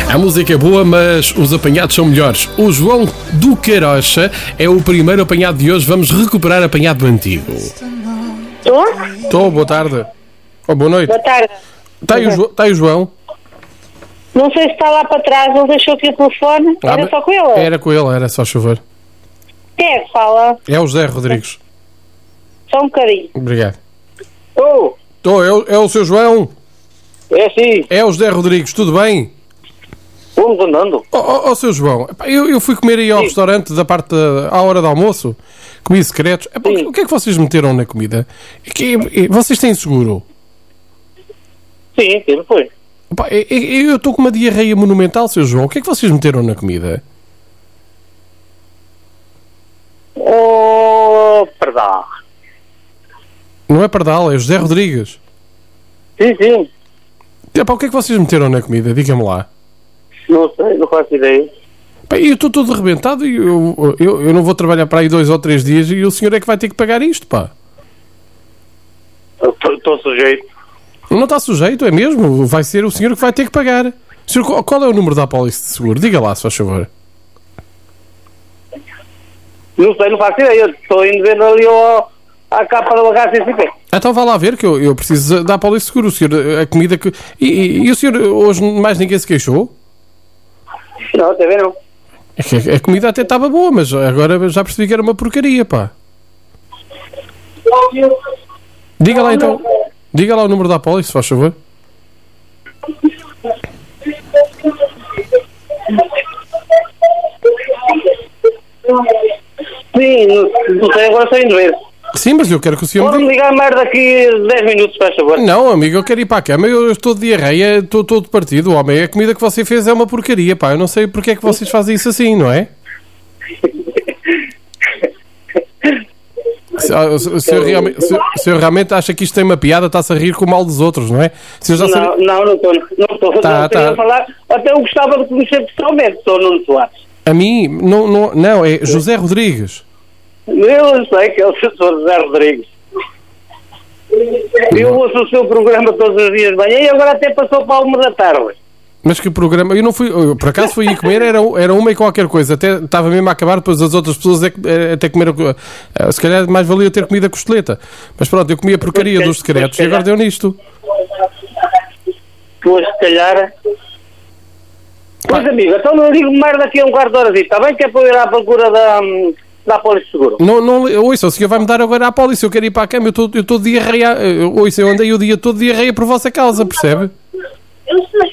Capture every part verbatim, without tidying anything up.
A música é boa, mas os apanhados são melhores. O João do Queirocha é o primeiro apanhado de hoje. Vamos recuperar apanhado antigo. Estou? Estou, boa tarde. Oh, boa noite. Boa tarde. Está aí, o Jo- está aí o João? Não sei se está lá para trás, não deixou aqui o telefone. Ah, Era mas- só com ele? Era com ele, era só chover. Quem é que fala? É o José Rodrigues. Só um bocadinho. Obrigado. Oh, Estou, é, o- é o seu João? é sim, É o José Rodrigues, tudo bem? vamos andando. Ó oh, oh, seu João, epá, eu, eu fui comer aí ao Sim. restaurante da parte da, à hora do almoço, comi secretos. Epá, Sim. o que é que vocês meteram na comida? É que, é, vocês têm seguro? Sim, sim, foi. Epá, é- é- eu estou com uma diarreia monumental, seu João. O que é que vocês meteram na comida? Oh, perdão. Não é Pardal, é José Rodrigues. Sim, sim, Epá, o que é que vocês meteram na comida? Diga-me lá. não sei, não faço ideia. Epá, eu estou todo arrebentado e eu, eu, eu não vou trabalhar para aí dois ou três dias e o senhor é que vai ter que pagar isto, pá. Estou sujeito. Não está sujeito, é mesmo? Vai ser o senhor que vai ter que pagar. Senhor, qual- qual é o número da apólice de seguro? Diga lá, se faz favor. Não sei, não faço ideia. Estou indo ver ali ao, à capa da H C C P. Então vá lá ver que eu, eu preciso da apólice de seguro. O senhor, a comida que... E, e- e o senhor, hoje mais ninguém se queixou? Não, até ver não. É que a comida até estava boa, mas agora já percebi que era uma porcaria, pá. Diga lá então. Diga lá o número da apólice, se faz favor. Sim, não, não sei, agora estou indo ver. Sim, mas eu quero que o senhor me Pode-me diga. ligar mais daqui a dez minutos, faz favor. Não, amigo, eu quero ir para a cama. Eu estou de diarreia, estou todo partido. Homem, a comida que você fez é uma porcaria, pá. Eu não sei porque é que vocês fazem isso assim, não é? Se, ah, o senhor realmente, se, o senhor realmente acha que isto tem uma piada, está-se a rir com o mal dos outros, não é? Se eu já Não, sabia- não, não estou. Não estou. Tá, não tá. queria falar. Até eu gostava de conhecer pessoalmente, estou Nuno Soares. A mim, não, não, não, é José Rodrigues. Eu sei que é o senhor José Rodrigues. Eu ouço o seu programa todos os dias de manhã e agora até passou para a uma da tarde. Mas que programa? Eu não fui, eu, por acaso fui ir comer, era, era uma e qualquer coisa. Até estava mesmo a acabar, depois as outras pessoas é que- é, até comeram. eh, Se calhar mais valia ter comido a costeleta. Mas pronto, eu comi a porcaria Pois, dos secretos e pois, agora deu nisto. Pois, se calhar... Pois, amigo, então não ligo mais daqui a um quarto de hora, está bem? Que é para eu ir à procura da, hum, da Polícia de Seguro. Não, não, ouça, o senhor vai-me dar agora à polícia. Eu quero ir para a cama, eu estou eu estou de diarreia. eu- Ouça, eu andei o dia todo de diarreia por vossa causa, percebe? Eu sei.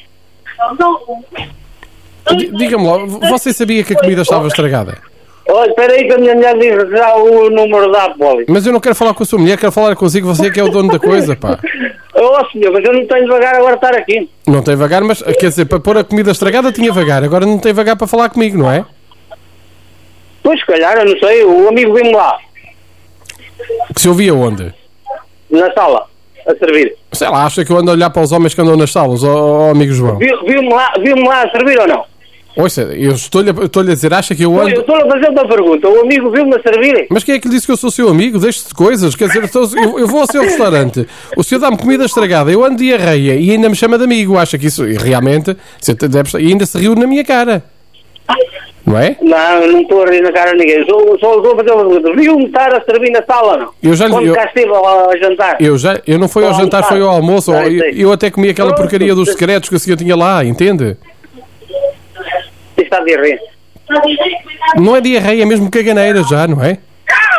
D- Diga-me lá, você sabia que a comida estava estragada? Olha, espera aí que a minha mulher diz já o número da Polícia. Mas eu não quero falar com a sua mulher, quero falar consigo, você é que é o dono da coisa, pá. Oh, senhor, mas eu não tenho devagar agora estar aqui. Não tem vagar, mas quer dizer, para pôr a comida estragada tinha vagar, agora não tem vagar para falar comigo, não é? Pois, se calhar, eu não sei, o amigo vem-me lá, Que se ouvia onde? na sala, a servir. Sei lá, acha que eu ando a olhar para os homens que andam nas salas, ó ó, amigo João? Viu- Viu-me lá, viu-me lá a servir ou não? Ouça, eu estou-lhe a, eu estou-lhe a dizer, acha que eu Pois, eu ando... estou a fazer uma pergunta, o amigo viu-me a servir? Mas quem é que lhe disse que eu sou seu amigo? Deixe-se de coisas, quer dizer, eu, estou- eu- eu vou ao seu restaurante, o senhor dá-me comida estragada, eu ando de diarreia e ainda me chama de amigo, acha que isso, e realmente, você deve, e ainda se riu na minha cara, não é? Não, eu não estou a rir na cara de ninguém, só, só estou a fazer uma pergunta, viu-me estar a servir na sala ou não? Eu já lhe- Quando eu- cá estive a, a jantar? Eu, já, eu não fui ao Ao jantar, almoçar. foi ao almoço, Ah, eu, sei. eu até comi aquela Pronto. porcaria dos secretos que o senhor tinha lá, entende? Está de rir. Não é diarreia, é mesmo caganeira já, não é?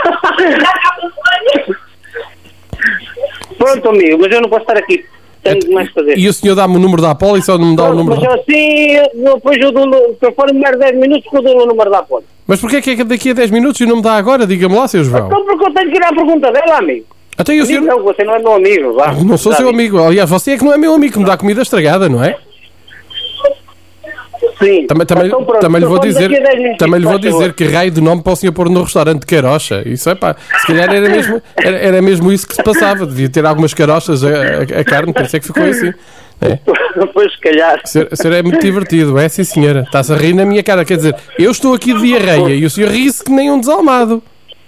Pronto, amigo, mas eu não posso estar aqui. Tenho mais que fazer. E o senhor dá-me o número da apólice ou não me dá o Pronto, número mas da... assim, depois eu dou, se for mais dez minutos, que eu dou o número da Polícia. Mas porquê é que é daqui a dez minutos e não me dá agora? Diga-me lá, seu João. Então porque eu tenho que ir à pergunta dela, amigo. Até eu, senhor... Não, você não é meu amigo, vá. Não sou Já seu vi. amigo. Aliás, você é que não é meu amigo, que me dá comida estragada, não é? Sim. Também, também, Então, pronto, também lhe vou telefone dizer, daqui a dez minutos, também lhe vou faz favor. dizer que raio de nome para o senhor pôr no restaurante de Queirocha. Isso é pá, se calhar era mesmo, era, era mesmo isso que se passava. Devia ter algumas carochas a, a, a carne, por isso é que ficou assim. É. Pois, se calhar. O senhor, o senhor é muito divertido, é sim senhora. Está-se a rir na minha cara. Quer dizer, eu estou aqui de diarreia e o senhor ri-se que nem um desalmado.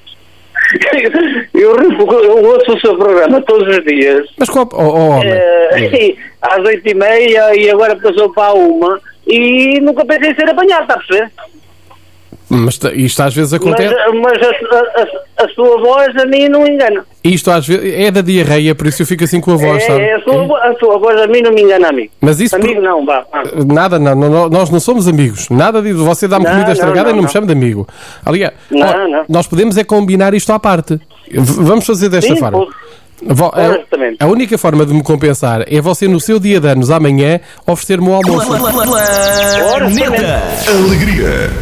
Eu rio porque eu ouço o seu programa todos os dias. Mas qual... Oh, oh, homem. Eh, às oito e meia e agora passou para a uma e nunca pensei em ser apanhado, está a perceber? Mas t- isto às vezes Mas, acontece. mas a, a, a sua voz a mim não engana. Isto às vezes é da diarreia, por isso eu fico assim com a voz, sabe? É, é a, sua, vo- a sua voz a mim não me engana, amigo. Mas isso Amigo por- não, vá. vá. Nada, não, não, nós não somos amigos. Nada disso. Você dá-me Não, comida não, estragada não, e não, me não. chama de amigo. Aliás, Não, ó, não. nós podemos é combinar isto à parte. V- Vamos fazer desta Sim, forma. pô. Vo- a- Honestamente. a única forma de me compensar é você, no seu dia de anos, amanhã, oferecer-me um almoço. Planeta Alegria.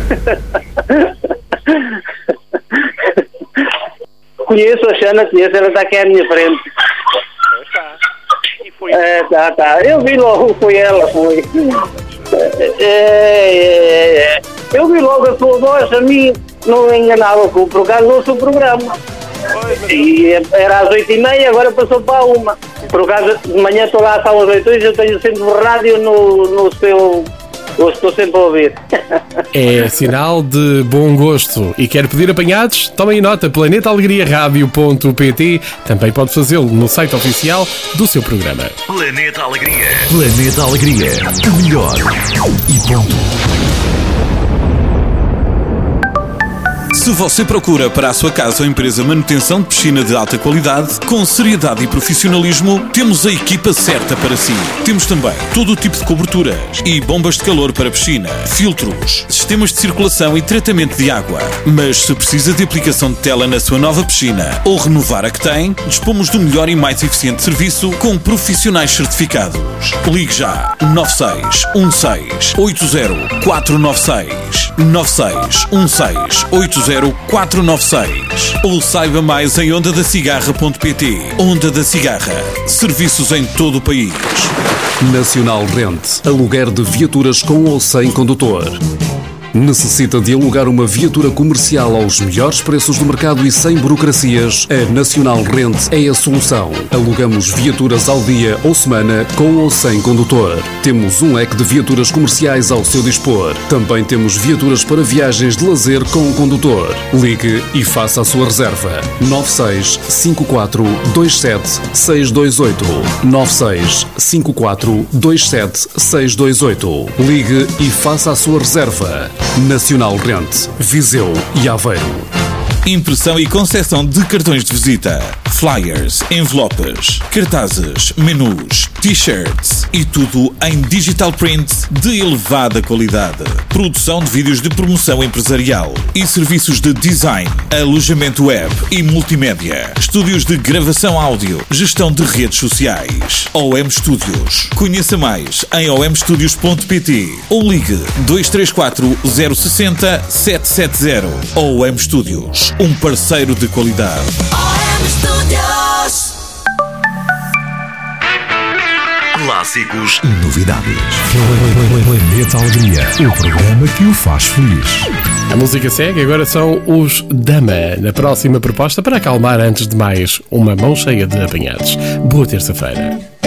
Conheço a Xana, conheço, ela está aqui à minha frente. E foi É, tá, tá. Eu vi logo, foi ela, foi. É, é, é. Eu vi logo a sua voz, a mim não me enganava, com- por acaso ouço o programa. E era às oito e meia, agora passou para a uma. Por acaso, de manhã estou lá às oito e eu tenho sempre o rádio no, no seu... Eu estou sempre a ouvir. É sinal de bom gosto. E quer pedir apanhados? Tomem nota, planeta alegria rádio ponto pt. Também pode fazê-lo no site oficial do seu programa. Planeta Alegria. Planeta Alegria. O melhor. E ponto. Se você procura para a sua casa ou empresa manutenção de piscina de alta qualidade, com seriedade e profissionalismo, temos a equipa certa para si. Temos também todo o tipo de coberturas e bombas de calor para piscina, filtros, sistemas de circulação e tratamento de água. Mas se precisa de aplicação de tela na sua nova piscina ou renovar a que tem, dispomos do melhor e mais eficiente serviço com profissionais certificados. Ligue já nove seis um seis oito zero quatro nove seis nove seis um seis oito zero quatro nove seis ou saiba mais em onda da cigarra ponto pt. Onda da Cigarra. Serviços em todo o país. Nacional Rent. Aluguer de viaturas com ou sem condutor. Necessita de alugar uma viatura comercial aos melhores preços do mercado e sem burocracias? A Nacional Rent é a solução. Alugamos viaturas ao dia ou semana, com ou sem condutor. Temos um leque de viaturas comerciais ao seu dispor. Também temos viaturas para viagens de lazer com condutor. Ligue e faça a sua reserva. nove seis cinco quatro dois sete seis dois oito nove seis cinco quatro dois sete seis dois oito. Ligue e faça a sua reserva. Nacional Rent, Viseu e Aveiro. Impressão e concessão de cartões de visita, flyers, envelopes, cartazes, menus, t-shirts e tudo em digital print de elevada qualidade. Produção de vídeos de promoção empresarial e serviços de design, alojamento web e multimédia. Estúdios de gravação áudio, gestão de redes sociais. O M Studios. Conheça mais em o m studios ponto pt ou ligue dois três quatro zero seis zero sete sete zero. O M Studios. Um parceiro de qualidade. Clássicos e novidades. Planeta Alegria. O programa que o faz feliz. A música segue, agora são os Dama, na próxima proposta para acalmar antes de mais uma mão cheia de apanhados. Boa terça-feira.